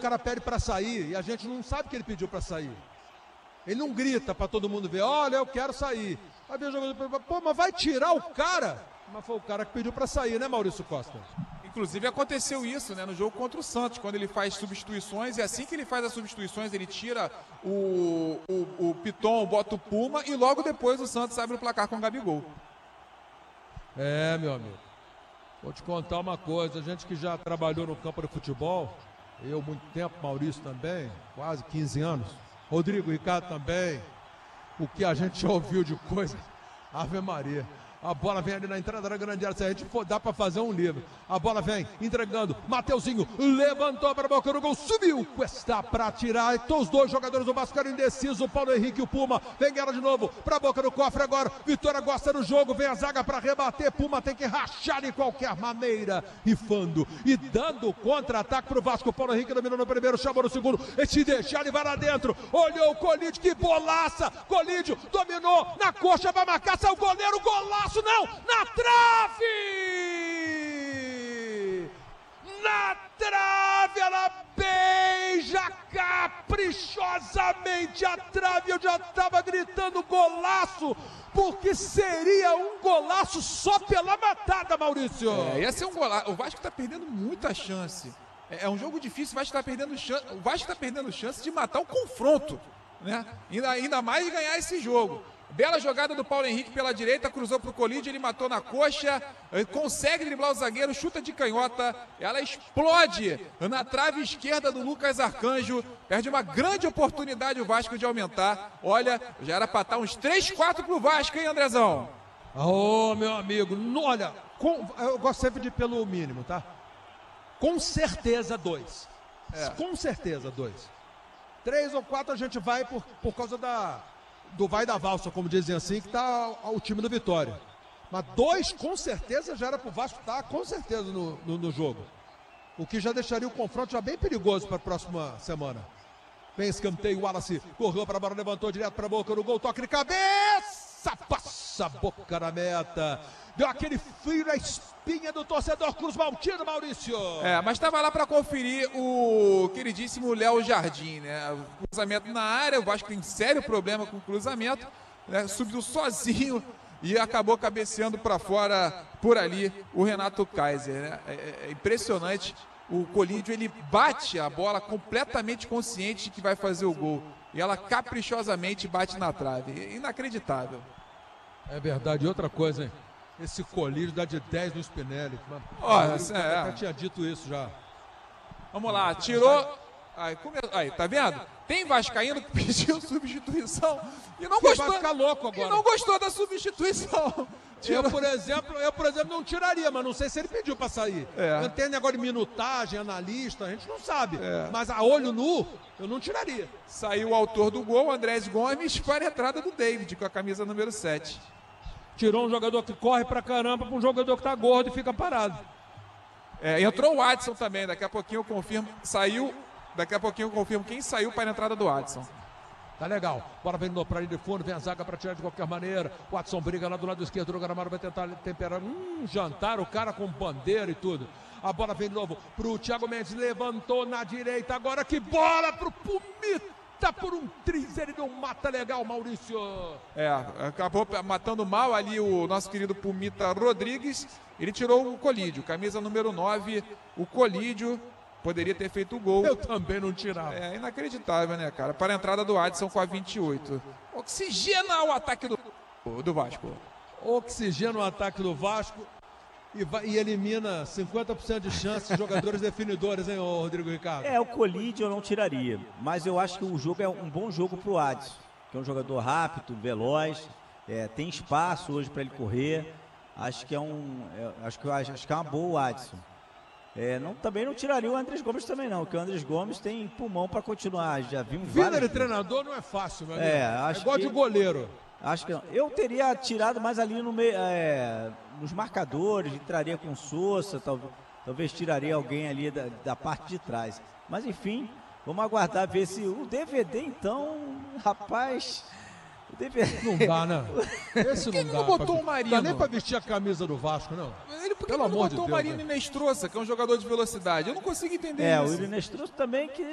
cara pede para sair e a gente não sabe que ele pediu para sair. Ele não grita para todo mundo ver, olha, eu quero sair. Aí vem o jogador, pô, mas vai tirar o cara? Mas foi o cara que pediu para sair, né, Maurício Costa? Inclusive aconteceu isso, né, no jogo contra o Santos, quando ele faz substituições, e assim que ele faz as substituições, ele tira o Piton, bota o Puma, e logo depois o Santos abre o placar com o Gabigol. É, meu amigo. Vou te contar uma coisa, a gente que já trabalhou no campo de futebol, eu muito tempo, Maurício também, quase 15 anos, Rodrigo, Ricardo também, o que a gente já ouviu de coisa, Ave Maria. A bola vem ali na entrada da grande área. Se a gente for, dá para fazer um livro. A bola vem entregando. Mateuzinho levantou para a boca do gol. Subiu. Está para tirar. Então os dois jogadores do Vasco eram indecisos. O Paulo Henrique e o Puma. Vem ela de novo para a boca do cofre agora. Vitória gosta do jogo. Vem a zaga para rebater. Puma tem que rachar de qualquer maneira. Rifando e dando contra-ataque para o Vasco. O Paulo Henrique dominou no primeiro. Chamou no segundo. E se deixar, ele vai lá dentro. Olhou o Colídio. Que bolaça. Colídio dominou na coxa. Vai marcar. Saiu o goleiro. Golaço. Não, na trave! Na trave, ela beija caprichosamente a trave. Eu já estava gritando golaço, porque seria um golaço só pela matada, Maurício. Ia ser um golaço. O Vasco está perdendo muita chance. É um jogo difícil, o Vasco está perdendo chance. O Vasco está perdendo chance de matar o confronto, né? Ainda mais de ganhar esse jogo. Bela jogada do Paulo Henrique pela direita, cruzou para o Colídio, ele matou na coxa, consegue driblar o zagueiro, chuta de canhota, ela explode na trave esquerda do Lucas Arcanjo, perde uma grande oportunidade o Vasco de aumentar. Olha, já era para estar uns 3-4 para o Vasco, hein, Andrezão? Ô, meu amigo, olha, eu gosto sempre de ir pelo mínimo, tá? Com certeza 2. Com certeza 2. 3 ou 4 a gente vai por causa do vai da valsa, como dizem assim, que tá o time do Vitória. Mas 2 com certeza já era pro Vasco estar com certeza no jogo. O que já deixaria o confronto já bem perigoso para a próxima semana. Vem escanteio, o Wallace correu para a bola, levantou direto para a boca do gol, toque de cabeça, passa a boca na meta. Deu aquele frio na espinha do torcedor Cruz Maltino, Maurício. Mas estava lá para conferir o queridíssimo Léo Jardim, né? O cruzamento na área, o Vasco tem sério problema com o cruzamento, né? Subiu sozinho e acabou cabeceando para fora por ali o Renato Kaiser, né? É impressionante. O Colídio, ele bate a bola completamente consciente de que vai fazer o gol. E ela caprichosamente bate na trave. Inacreditável. É verdade. E outra coisa, hein? Esse Colídio dá de 10 no Spinelli. Eu tinha dito isso já. Vamos lá, tirou. Aí, tá vendo? Tem vascaíno que pediu substituição e não gostou. Vai ficar louco agora. E não gostou da substituição. Eu, por exemplo, não tiraria, mas não sei se ele pediu para sair. Não tem negócio de minutagem, analista, a gente não sabe. Mas a olho nu, eu não tiraria. Saiu o autor do gol, Andrés Gomes, para a entrada do David, com a camisa número 7. Tirou um jogador que corre pra caramba para um jogador que tá gordo e fica parado. Entrou o Adson também, daqui a pouquinho eu confirmo. Daqui a pouquinho eu confirmo quem saiu para a entrada do Adson. Tá legal. Bora vem no pra linha de fundo, vem a zaga para tirar de qualquer maneira. O Adson briga lá do lado esquerdo, o Gramado vai tentar temperar. Jantar, o cara com bandeira e tudo. A bola vem de novo pro Thiago Mendes, levantou na direita. Agora que bola pro Pumita. Por um triz, ele não mata legal, Maurício. Acabou matando mal ali o nosso querido Pumita Rodrigues. Ele tirou o Colídio, camisa número 9. O Colídio poderia ter feito o gol. Eu também não tirava. É inacreditável, né, cara? Para a entrada do Adson com a 28. Oxigena o ataque do Vasco. Oxigena o ataque do Vasco. E elimina 50% de chances de jogadores definidores, hein, Rodrigo Ricardo? O Colídio eu não tiraria, mas eu acho que o jogo é um bom jogo para o Adson, que é um jogador rápido, veloz, tem espaço hoje para ele correr. Acho que é uma boa o Adson. Também não tiraria o Andrés Gomes também não, porque o Andrés Gomes tem pulmão para continuar. Já vimos vida de treinador não é fácil, meu amigo. Acho igual de goleiro. Acho que não. Eu teria tirado mais ali no meio, nos marcadores, entraria com Sousa, talvez tiraria alguém ali da parte de trás. Mas enfim, vamos aguardar ver se o DVD então, rapaz, o DVD... Não dá, né? Esse Por que não ele não botou o Marino? Não dá nem pra vestir a camisa do Vasco, não. Por que ele não botou o Marino Inestrosa, que é um jogador de velocidade? Eu não consigo entender isso. O Inestrosa também que